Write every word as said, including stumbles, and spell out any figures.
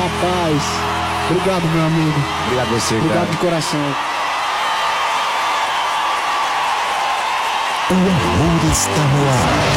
Rapaz, obrigado, meu amigo. Obrigado você, Obrigado cara. de coração. O amor está no ar.